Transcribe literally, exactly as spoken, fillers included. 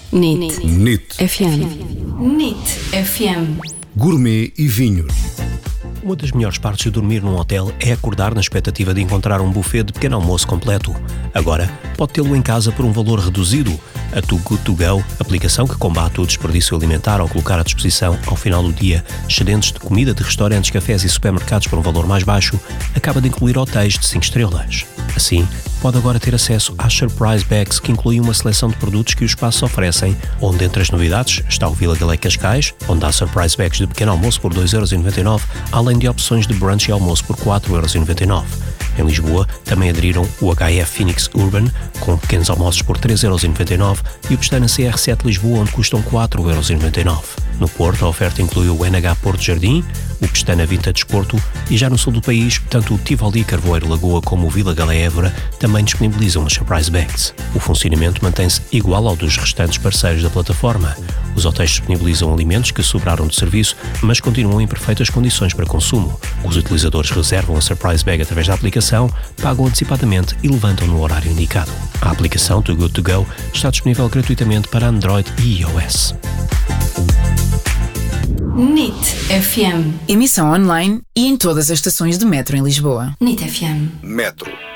N I T. N I T. F M. N I T F M. Gourmet e vinhos. Uma das melhores partes de dormir num hotel é acordar na expectativa de encontrar um buffet de pequeno almoço completo. Agora, pode tê-lo em casa por um valor reduzido. A Too Good To Go, aplicação que combate o desperdício alimentar ao colocar à disposição, ao final do dia, excedentes de comida de restaurantes, cafés e supermercados por um valor mais baixo, acaba de incluir hotéis de cinco estrelas. Assim, pode agora ter acesso às Surprise Bags, que incluem uma seleção de produtos que os espaços oferecem, onde entre as novidades está o Vila Galé Cascais, onde há Surprise Bags de pequeno almoço por dois euros e noventa e nove centavos, além de opções de brunch e almoço por quatro euros e noventa e nove centavos. Em Lisboa, também aderiram o H F Phoenix Urban, com pequenos almoços por três euros e noventa e nove centavos, e o Pestana C R sete Lisboa, onde custam quatro euros e noventa e nove centavos. No Porto, a oferta inclui o N H Porto Jardim, o Pestana Vintage Porto, e já no sul do país, tanto o Tivoli Carvoeiro Lagoa como o Vila Galé Évora também disponibilizam as Surprise Bags. O funcionamento mantém-se igual ao dos restantes parceiros da plataforma. Os hotéis disponibilizam alimentos que sobraram do serviço, mas continuam em perfeitas condições para consumo. Os utilizadores reservam a Surprise Bag através da aplicação, pagam antecipadamente e levantam no horário indicado. A aplicação Too Good To Go está disponível gratuitamente para Android e iOS. N I T F M. Emissão online e em todas as estações de metro em Lisboa. N I T F M. Metro.